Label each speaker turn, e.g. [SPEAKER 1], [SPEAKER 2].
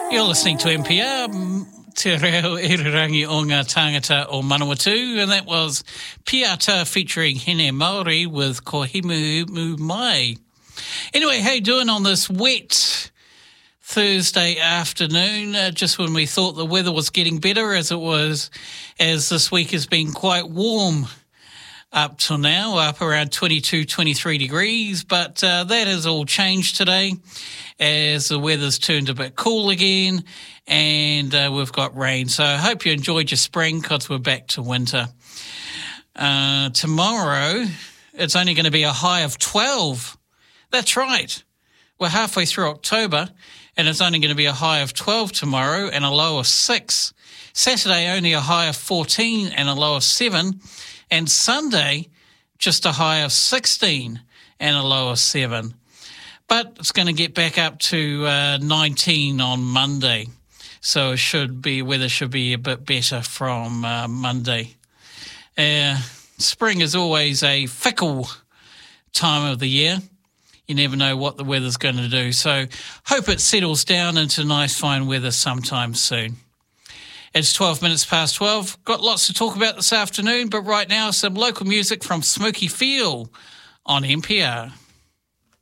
[SPEAKER 1] You're listening to NPR, Te Reo Irirangi o ngā tangata o Manawatu, and that was Piata featuring Hine Māori with Ko Himu Mai. Anyway, how you doing on this wet Thursday afternoon, just when we thought the weather was getting better as this week has been quite warm up till now, up around 22, 23 degrees, but that has all changed today as the weather's turned a bit cool again and we've got rain. So I hope you enjoyed your spring because we're back to winter. Tomorrow, it's only going to be a high of 12. That's right. We're halfway through October and it's only going to be a high of 12 tomorrow and a low of 6. Saturday, only a high of 14 and a low of 7. And Sunday, just a high of 16 and a low of 7. But it's going to get back up to 19 on Monday. So weather should be a bit better from Monday. Spring is always a fickle time of the year. You never know what the weather's going to do. So hope it settles down into nice fine weather sometime soon. It's 12 minutes past 12. Got lots to talk about this afternoon, but right now some local music from Smoky Feel on NPR.